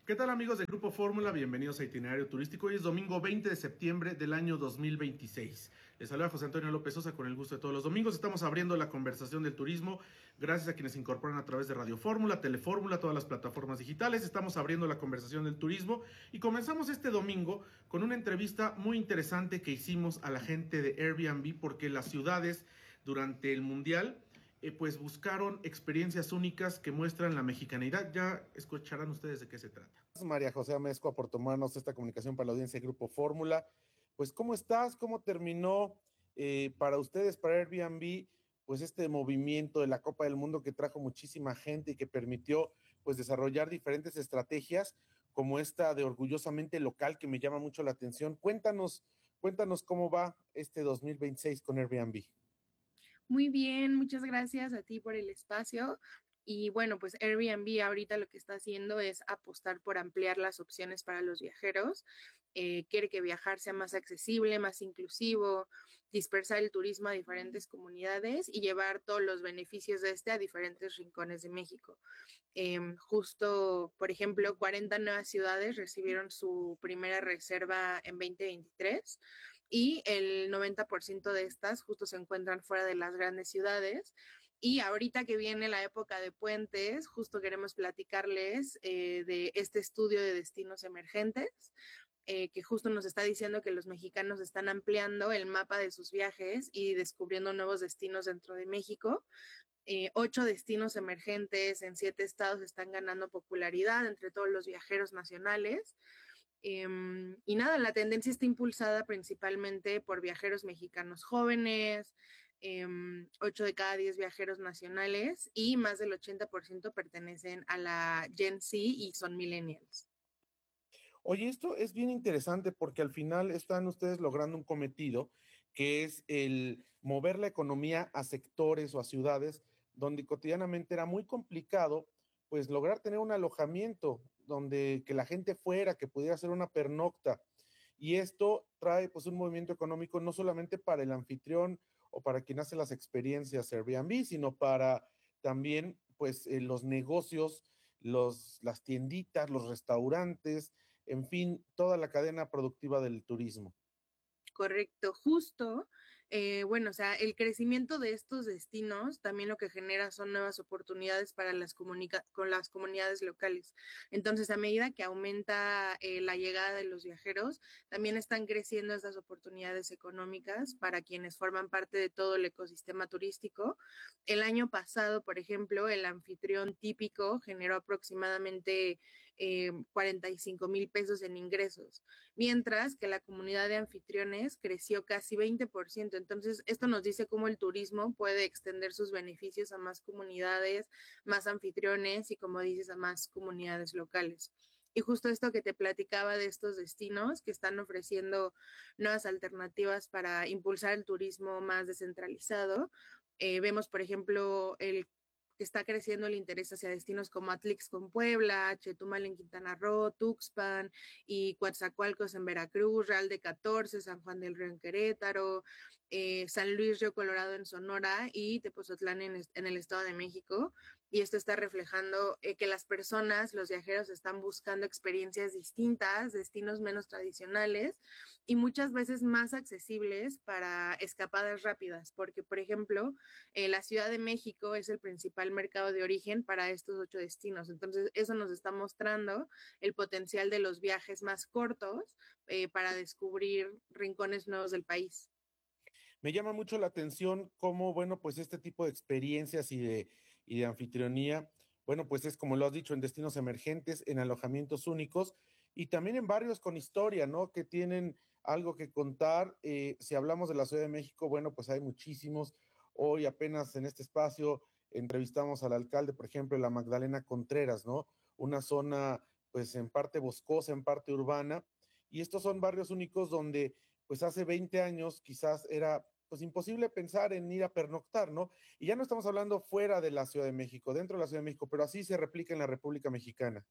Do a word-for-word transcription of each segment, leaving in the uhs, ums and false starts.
¿Qué tal amigos del Grupo Fórmula? Bienvenidos a Itinerario Turístico. Hoy es domingo veinte de septiembre del año dos mil veintiséis. Les saluda José Antonio López Sosa con el gusto de todos los domingos. Estamos abriendo la conversación del turismo gracias a quienes se incorporan a través de Radio Fórmula, Telefórmula, todas las plataformas digitales. Estamos abriendo la conversación del turismo y comenzamos este domingo con una entrevista muy interesante que hicimos a la gente de Airbnb porque las ciudades durante el Mundial Eh, pues buscaron experiencias únicas que muestran la mexicanidad. Ya escucharán ustedes de qué se trata. María José Amezcua por tomarnos esta comunicación para la audiencia de Grupo Fórmula. Pues, ¿cómo estás? ¿Cómo terminó eh, para ustedes, para Airbnb, pues este movimiento de la Copa del Mundo que trajo muchísima gente y que permitió pues desarrollar diferentes estrategias como esta de orgullosamente local que me llama mucho la atención? Cuéntanos, cuéntanos cómo va este dos mil veintiséis con Airbnb. Muy bien, muchas gracias a ti por el espacio. Y bueno, pues Airbnb ahorita lo que está haciendo es apostar por ampliar las opciones para los viajeros. Eh, quiere que viajar sea más accesible, más inclusivo, dispersar el turismo a diferentes comunidades y llevar todos los beneficios de este a diferentes rincones de México. Eh, justo, por ejemplo, cuarenta nuevas ciudades recibieron su primera reserva en dos mil veintitrés y el noventa por ciento de estas justo se encuentran fuera de las grandes ciudades. Y ahorita que viene la época de puentes, justo queremos platicarles eh, de este estudio de destinos emergentes, eh, que justo nos está diciendo que los mexicanos están ampliando el mapa de sus viajes y descubriendo nuevos destinos dentro de México. Eh, ocho destinos emergentes en siete estados están ganando popularidad entre todos los viajeros nacionales. Eh, y nada, la tendencia está impulsada principalmente por viajeros mexicanos jóvenes, eh, ocho de cada diez viajeros nacionales y más del ochenta por ciento pertenecen a la Gen Z y son millennials. Oye, esto es bien interesante porque al final están ustedes logrando un cometido que es el mover la economía a sectores o a ciudades donde cotidianamente era muy complicado, pues lograr tener un alojamiento donde que la gente fuera, que pudiera hacer una pernocta. Y esto trae pues un movimiento económico no solamente para el anfitrión o para quien hace las experiencias Airbnb, sino para también pues eh, los negocios, los, las tienditas, los restaurantes, en fin, toda la cadena productiva del turismo. Correcto, justo. Eh, bueno, o sea, el crecimiento de estos destinos también lo que genera son nuevas oportunidades para las comunica con las comunidades locales. Entonces, a medida que aumenta eh, la llegada de los viajeros, también están creciendo estas oportunidades económicas para quienes forman parte de todo el ecosistema turístico. El año pasado, por ejemplo, el anfitrión típico generó aproximadamente eh, cuarenta y cinco mil pesos en ingresos, mientras que la comunidad de anfitriones creció casi veinte por ciento. Entonces, esto nos dice cómo el turismo puede extender sus beneficios a más comunidades, más anfitriones y, como dices, a más comunidades locales. Y justo esto que te platicaba de estos destinos que están ofreciendo nuevas alternativas para impulsar el turismo más descentralizado. Eh, vemos, por ejemplo, el que está creciendo el interés hacia destinos como Atlixco en Puebla, Chetumal en Quintana Roo, Tuxpan y Coatzacoalcos en Veracruz, Real de catorce, San Juan del Río en Querétaro, eh, San Luis Río Colorado en Sonora y Tepozotlán en, en el Estado de México. Y esto está reflejando eh, que las personas, los viajeros, están buscando experiencias distintas, destinos menos tradicionales y muchas veces más accesibles para escapadas rápidas, porque, por ejemplo, eh, la Ciudad de México es el principal mercado de origen para estos ocho destinos. Entonces, eso nos está mostrando el potencial de los viajes más cortos eh, para descubrir rincones nuevos del país. Me llama mucho la atención cómo, bueno, pues este tipo de experiencias y de, y de anfitrionía, bueno, pues es como lo has dicho, en destinos emergentes, en alojamientos únicos y también en barrios con historia, ¿no? Que tienen algo que contar. Eh, si hablamos de la Ciudad de México, bueno, pues hay muchísimos. Hoy apenas en este espacio entrevistamos al alcalde, por ejemplo, de la Magdalena Contreras, ¿no? Una zona, pues en parte boscosa, en parte urbana. Y estos son barrios únicos donde, pues hace veinte años quizás era pues imposible pensar en ir a pernoctar, ¿no? Y ya no estamos hablando fuera de la Ciudad de México, dentro de la Ciudad de México, pero así se replica en la República Mexicana.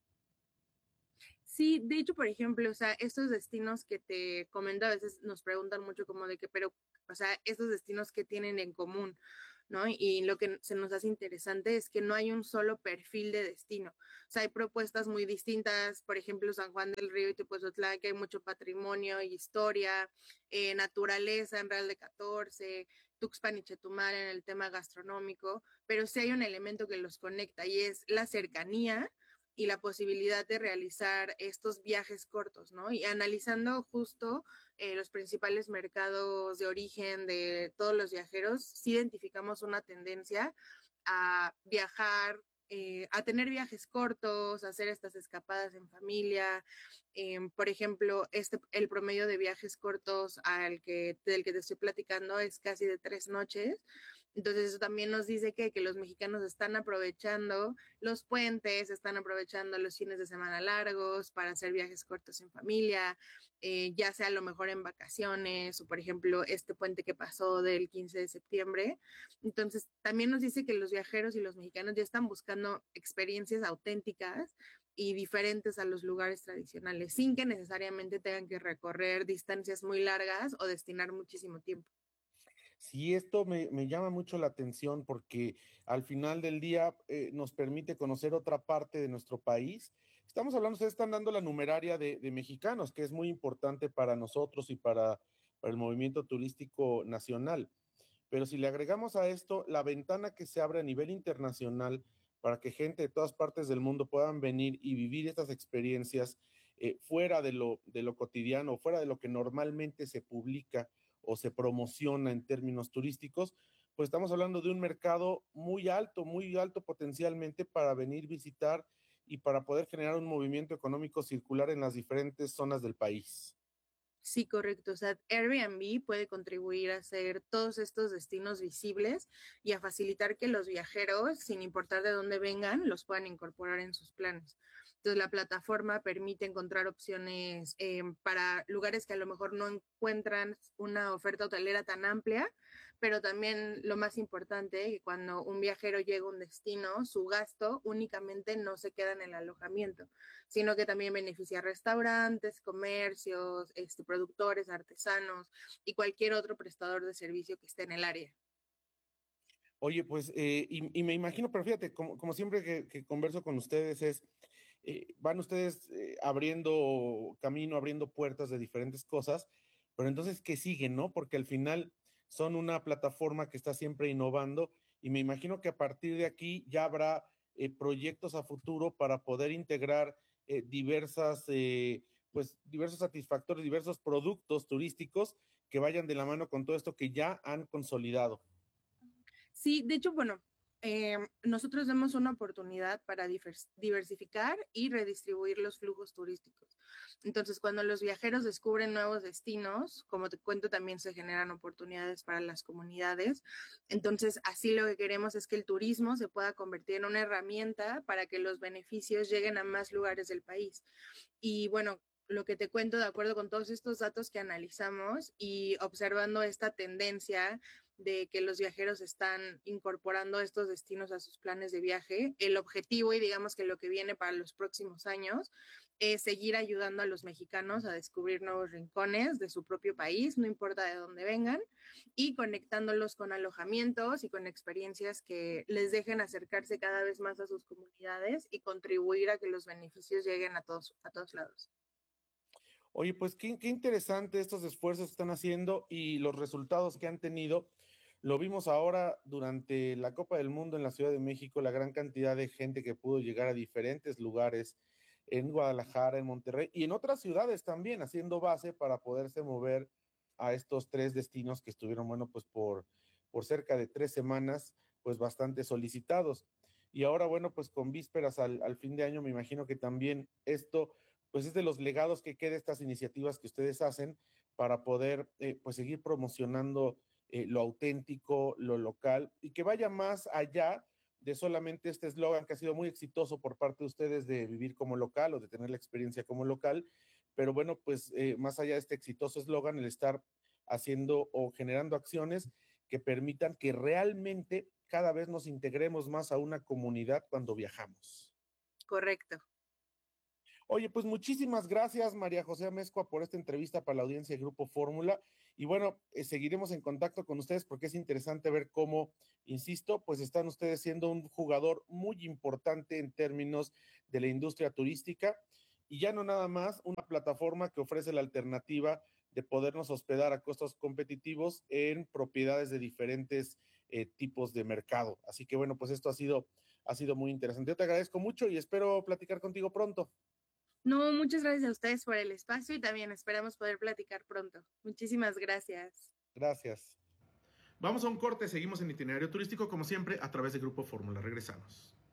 Sí, de hecho, por ejemplo, o sea, estos destinos que te comento, a veces nos preguntan mucho como de que, pero, o sea, estos destinos que tienen en común. ¿no? Y lo que se nos hace interesante es que no hay un solo perfil de destino. O sea, hay propuestas muy distintas, por ejemplo, San Juan del Río y Tepozotlán, que hay mucho patrimonio y historia, eh, naturaleza en Real de catorce, Tuxpan y Chetumal en el tema gastronómico, pero sí hay un elemento que los conecta y es la cercanía y la posibilidad de realizar estos viajes cortos, ¿no? Y analizando justo eh, los principales mercados de origen de todos los viajeros, sí identificamos una tendencia a viajar, eh, a tener viajes cortos, a hacer estas escapadas en familia. Eh, por ejemplo, este, el promedio de viajes cortos al que, del que te estoy platicando es casi de tres noches. Entonces eso también nos dice que, que los mexicanos están aprovechando los puentes, están aprovechando los fines de semana largos para hacer viajes cortos en familia, eh, ya sea a lo mejor en vacaciones o por ejemplo este puente que pasó del quince de septiembre. Entonces también nos dice que los viajeros y los mexicanos ya están buscando experiencias auténticas y diferentes a los lugares tradicionales, sin que necesariamente tengan que recorrer distancias muy largas o destinar muchísimo tiempo. Sí, esto me, me llama mucho la atención porque al final del día eh, nos permite conocer otra parte de nuestro país. Estamos hablando, ustedes están dando la numeraria de, de mexicanos, que es muy importante para nosotros y para, para el movimiento turístico nacional. Pero si le agregamos a esto la ventana que se abre a nivel internacional para que gente de todas partes del mundo puedan venir y vivir estas experiencias eh, fuera de lo, de lo cotidiano, fuera de lo que normalmente se publica o se promociona en términos turísticos, pues estamos hablando de un mercado muy alto, muy alto potencialmente para venir, visitar y para poder generar un movimiento económico circular en las diferentes zonas del país. Sí, correcto. O sea, Airbnb puede contribuir a hacer todos estos destinos visibles y a facilitar que los viajeros, sin importar de dónde vengan, los puedan incorporar en sus planes. Entonces, la plataforma permite encontrar opciones eh, para lugares que a lo mejor no encuentran una oferta hotelera tan amplia, pero también lo más importante, que cuando un viajero llega a un destino, su gasto únicamente no se queda en el alojamiento, sino que también beneficia a restaurantes, comercios, este, productores, artesanos y cualquier otro prestador de servicio que esté en el área. Oye, pues, eh, y, y, me imagino, pero fíjate, como, como siempre que, que, converso con ustedes es, eh, van ustedes eh, abriendo camino, abriendo puertas de diferentes cosas, pero entonces, ¿qué siguen, no? Porque al final son una plataforma que está siempre innovando y me imagino que a partir de aquí ya habrá eh, proyectos a futuro para poder integrar eh, diversas, eh, pues, diversos satisfactores, diversos productos turísticos que vayan de la mano con todo esto que ya han consolidado. Sí, de hecho, bueno, eh, nosotros vemos una oportunidad para divers diversificar y redistribuir los flujos turísticos. Entonces, cuando los viajeros descubren nuevos destinos, como te cuento, también se generan oportunidades para las comunidades. Entonces, así lo que queremos es que el turismo se pueda convertir en una herramienta para que los beneficios lleguen a más lugares del país. Y bueno, lo que te cuento, de acuerdo con todos estos datos que analizamos y observando esta tendencia de que los viajeros están incorporando estos destinos a sus planes de viaje, el objetivo y digamos que lo que viene para los próximos años es seguir ayudando a los mexicanos a descubrir nuevos rincones de su propio país, no importa de dónde vengan, y conectándolos con alojamientos y con experiencias que les dejen acercarse cada vez más a sus comunidades y contribuir a que los beneficios lleguen a todos, a todos lados. Oye, pues qué, qué interesante estos esfuerzos que están haciendo y los resultados que han tenido. Lo vimos ahora durante la Copa del Mundo en la Ciudad de México, la gran cantidad de gente que pudo llegar a diferentes lugares en Guadalajara, en Monterrey y en otras ciudades también, haciendo base para poderse mover a estos tres destinos que estuvieron, bueno, pues por, por cerca de tres semanas, pues bastante solicitados. Y ahora, bueno, pues con vísperas al, al fin de año, me imagino que también esto pues es de los legados que queda estas iniciativas que ustedes hacen para poder eh, pues seguir promocionando eh, lo auténtico, lo local y que vaya más allá de solamente este eslogan que ha sido muy exitoso por parte de ustedes de vivir como local o de tener la experiencia como local, pero bueno, pues eh, más allá de este exitoso eslogan, el estar haciendo o generando acciones que permitan que realmente cada vez nos integremos más a una comunidad cuando viajamos. Correcto. Oye, pues muchísimas gracias, María José Amezcua, por esta entrevista para la audiencia de Grupo Fórmula. Y bueno, eh, seguiremos en contacto con ustedes porque es interesante ver cómo, insisto, pues están ustedes siendo un jugador muy importante en términos de la industria turística y ya no nada más una plataforma que ofrece la alternativa de podernos hospedar a costos competitivos en propiedades de diferentes eh, tipos de mercado. Así que bueno, pues esto ha sido, ha sido muy interesante. Yo te agradezco mucho y espero platicar contigo pronto. No, muchas gracias a ustedes por el espacio y también esperamos poder platicar pronto. Muchísimas gracias. Gracias. Vamos a un corte, seguimos en Itinerario Turístico, como siempre, a través de Grupo Fórmula. Regresamos.